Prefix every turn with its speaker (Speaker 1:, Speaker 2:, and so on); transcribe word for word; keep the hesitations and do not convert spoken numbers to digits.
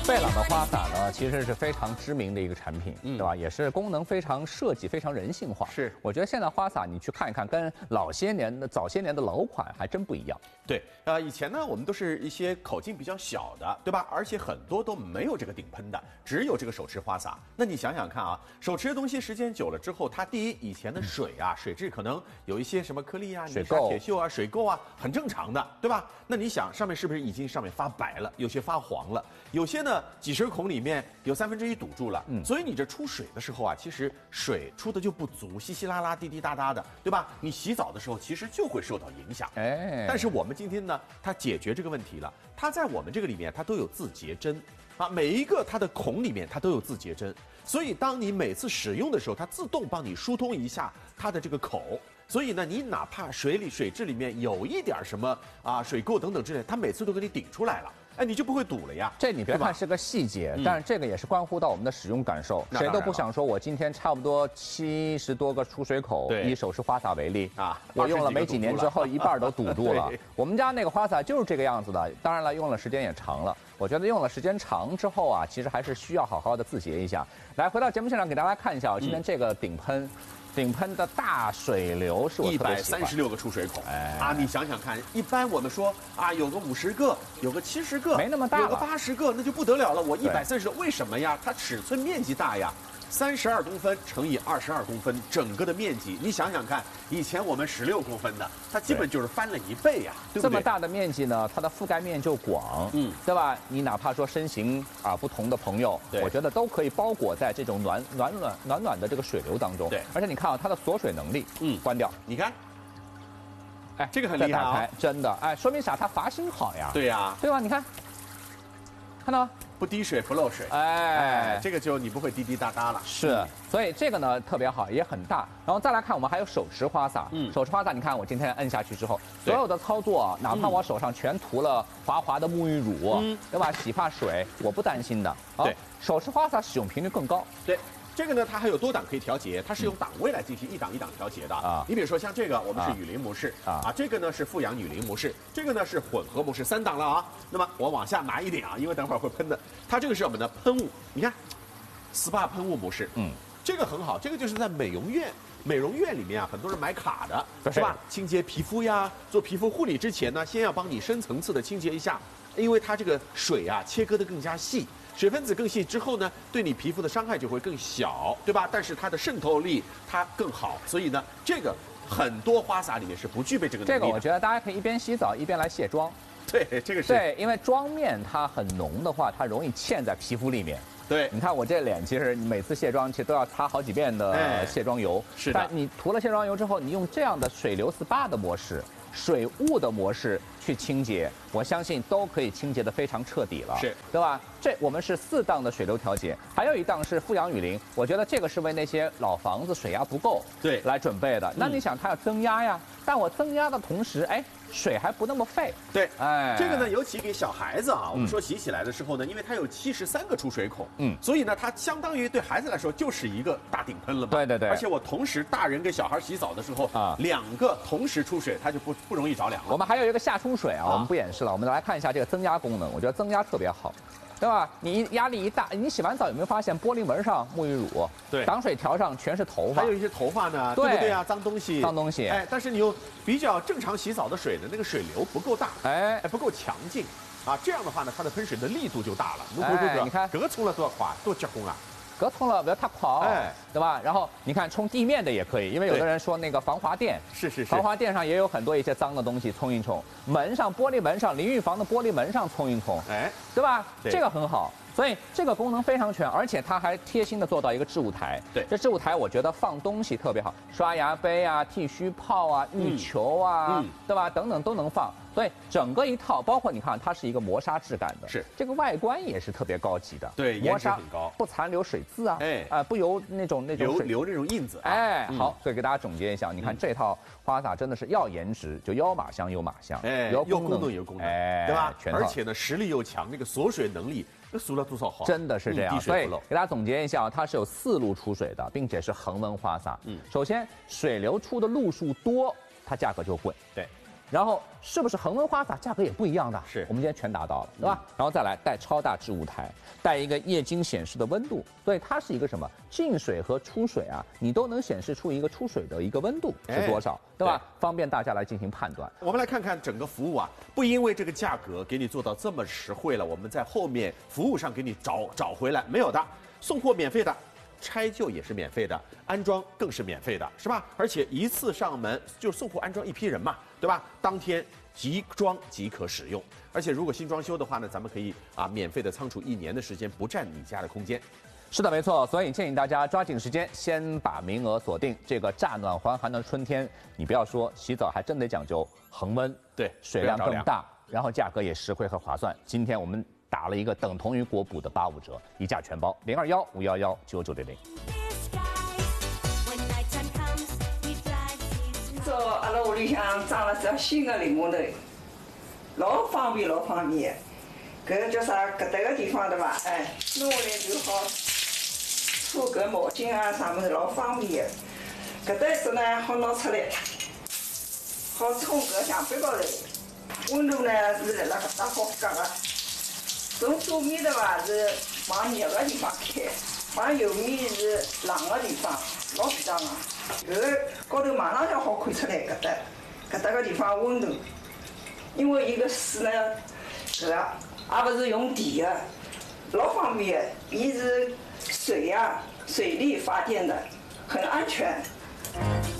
Speaker 1: 贝朗的花洒呢，其实是非常知名的一个产品，
Speaker 2: 嗯、
Speaker 1: 对吧？也是功能非常设计非常人性化。
Speaker 2: 是，
Speaker 1: 我觉得现在花洒你去看一看，跟老些年的早些年的老款还真不一样。
Speaker 2: 对，呃，以前呢，我们都是一些口径比较小的，对吧？而且很多都没有这个顶喷的，只有这个手持花洒。那你想想看啊，手持的东西时间久了之后，它第一，以前的水啊，水质可能有一些什么颗粒啊、
Speaker 1: 水
Speaker 2: 泥沙、铁锈啊、水垢啊，很正常的，对吧？那你想，上面是不是已经上面发白了，有些发黄了，有些呢？几十孔里面有三分之一堵住了，嗯，所以你这出水的时候啊，其实水出的就不足，稀稀拉拉、滴滴答答的，对吧？你洗澡的时候其实就会受到影响。哎，但是我们今天呢，它解决这个问题了，它在我们这个里面它都有自洁针啊，每一个它的孔里面它都有自洁针，所以当你每次使用的时候，它自动帮你疏通一下它的这个口。所以呢，你哪怕水里水质里面有一点什么啊水垢等等之类，它每次都给你顶出来了。哎，你就不会堵了呀。
Speaker 1: 这你别看是个细节，但是这个也是关乎到我们的使用感受。谁都不想说，我今天差不多七十多个出水口，以手持花洒为例啊，我用了没几年之后，一半都堵住了。我们家那个花洒就是这个样子的，当然了，用了时间也长了。我觉得用了时间长之后啊，其实还是需要好好的自洁一下。来，回到节目现场给大家看一下，今天这个顶喷。顶喷的大水流是我
Speaker 2: 一百三十六个出水口，哎啊，你想想看，一般我们说啊，有个五十个，有个七十个，
Speaker 1: 没那么大，
Speaker 2: 有个八十个，那就不得了了。我一百三十六，为什么呀？它尺寸面积大呀。三十二公分乘以二十二公分，整个的面积，你想想看，以前我们十六公分的，它基本就是翻了一倍呀，对不对？
Speaker 1: 这么大的面积呢，它的覆盖面就广，嗯，对吧？你哪怕说身形啊不同的朋友，我觉得都可以包裹在这种暖暖暖暖暖的这个水流当中。对，而且你看啊，它的锁水能力，嗯，关掉，
Speaker 2: 你看，
Speaker 1: 哎，
Speaker 2: 这个很厉害啊，
Speaker 1: 真的，哎，说明啥？它阀芯好呀。
Speaker 2: 对呀，
Speaker 1: 对吧？你看，看到吗？
Speaker 2: 不滴水不漏水，哎，这个就你不会滴滴答答了。
Speaker 1: 是，所以这个呢特别好，也很大。然后再来看，我们还有手持花洒。嗯，手持花洒，你看我今天摁下去之后，所有的操作，哪怕我手上全涂了滑滑的沐浴乳，嗯，对吧？洗发水，我不担心的。
Speaker 2: 对，
Speaker 1: 手持花洒使用频率更高。
Speaker 2: 对。这个呢，它还有多档可以调节，它是用档位来进行一档一档调节的啊。你比如说像这个，我们是雨林模式啊，啊，这个呢是富氧雨林模式，这个呢是混合模式，三档了啊。那么我往下拿一点啊，因为等会儿会喷的。它这个是我们的喷雾，你看 ，S P A 喷雾模式，嗯，这个很好，这个就是在美容院。美容院里面啊，很多人买卡的，是吧？清洁皮肤呀，做皮肤护理之前呢，先要帮你深层次的清洁一下，因为它这个水啊切割的更加细。水分子更细之后呢，对你皮肤的伤害就会更小，对吧？但是它的渗透力它更好，所以呢，这个很多花洒里面是不具备这个能力的。
Speaker 1: 这个我觉得大家可以一边洗澡一边来卸妆。
Speaker 2: 对，这个是
Speaker 1: 对，因为妆面它很浓的话，它容易嵌在皮肤里面。
Speaker 2: 对，
Speaker 1: 你看我这脸，其实你每次卸妆其实都要擦好几遍的卸妆油。
Speaker 2: 是的。
Speaker 1: 但你涂了卸妆油之后，你用这样的水流 S P A 的模式。水雾的模式去清洁，我相信都可以清洁得非常彻底了，
Speaker 2: 是
Speaker 1: 对吧？这我们是四档的水流调节，还有一档是富氧雨林，我觉得这个是为那些老房子水压不够
Speaker 2: 对
Speaker 1: 来准备的。那你想它要增压呀，但我增压的同时，哎，水还不那么费。
Speaker 2: 对，哎，这个呢，尤其给小孩子啊，我们说洗起来的时候呢，因为它有七十三个出水口，嗯，所以呢，它相当于对孩子来说就是一个大顶喷了嘛。
Speaker 1: 对对对。
Speaker 2: 而且我同时大人跟小孩洗澡的时候啊，两个同时出水，它就不不容易着凉了。
Speaker 1: 我们还有一个下冲水啊，我们不演示了，我们来看一下这个增压功能，我觉得增压特别好。对吧？你压力一大，你洗完澡有没有发现玻璃门上沐浴乳，
Speaker 2: 对，
Speaker 1: 挡水条上全是头发，
Speaker 2: 还有一些头发呢，对不对啊？脏东西，
Speaker 1: 脏东西。
Speaker 2: 哎，但是你用比较正常洗澡的水呢，那个水流不够大，哎，不够强劲，啊，这样的话呢，它的喷水的力度就大了。
Speaker 1: 哎，你看，
Speaker 2: 这个冲了多少滑，多结棍啊！
Speaker 1: 隔冲了不要太狂，哎，对吧？然后你看冲地面的也可以，因为有的人说那个防滑垫，
Speaker 2: 是是是，
Speaker 1: 防滑垫上也有很多一些脏的东西，冲一冲。门上玻璃门上淋浴房的玻璃门上冲一冲，哎，对吧？这个很好。所以这个功能非常全，而且它还贴心的做到一个置物台。
Speaker 2: 对，
Speaker 1: 这置物台我觉得放东西特别好，刷牙杯啊、剃须泡啊、浴球啊，嗯、对吧？等等都能放。所以整个一套，包括你看，它是一个磨砂质感的，
Speaker 2: 是
Speaker 1: 这个外观也是特别高级的。
Speaker 2: 对，
Speaker 1: 磨砂
Speaker 2: 很高，
Speaker 1: 不残留水渍啊，哎啊、呃，不油那种那种
Speaker 2: 留留那种印子、啊。
Speaker 1: 哎，好，所以给大家总结一下，你看这套花洒真的是要颜值就要马香有马香，
Speaker 2: 哎，
Speaker 1: 有
Speaker 2: 功能有功能，哎，对吧？
Speaker 1: 全
Speaker 2: 而且呢，实力又强，那个锁水能力。那塑料多少好？
Speaker 1: 真的是这样，所以给大家总结一下，它是有四路出水的，并且是恒温花洒。嗯，首先水流出的路数多，它价格就贵。
Speaker 2: 对，
Speaker 1: 然后是不是恒温花洒价格也不一样的？
Speaker 2: 是
Speaker 1: 我们今天全达到了，对吧？然后再来带超大置物台，带一个液晶显示的温度，所以它是一个什么？进水和出水啊，你都能显示出一个出水的一个温度是多少，对吧？方便大家来进行判断。
Speaker 2: 我们来看看整个服务啊，不因为这个价格给你做到这么实惠了，我们在后面服务上给你找找回来，没有的，送货免费的。拆旧也是免费的，安装更是免费的，是吧？而且一次上门就送货安装一批人嘛，对吧？当天即装即可使用，而且如果新装修的话呢，咱们可以啊免费的仓储一年的时间，不占你家的空间。
Speaker 1: 是的，没错，所以建议大家抓紧时间，先把名额锁定。这个乍暖还寒的春天，你不要说洗澡，还真得讲究恒温，
Speaker 2: 对，
Speaker 1: 水量更大，然后价格也实惠和划算。今天我们打了一个等同于国补的八五折，一价全包，零二幺五幺幺九九零零。
Speaker 3: 这阿拉屋里向装了只新的淋浴头，老方便老方便。搿个叫啥？搿搭个地方对伐？哎，拿下来就好搓搿毛巾啊啥物事，老方便的。搿搭一只呢，好拿出来，好冲搿墙壁高头。温度呢是辣辣搿搭好夹个。从左面的话是往热个地方开，往右面是冷个地方，老适当个。搿个高头马上就好看出来搿搭，搿搭个地方温度，因为伊个水呢，搿个也勿是用电个，老方便个，伊是水呀、水力发电的，很安全。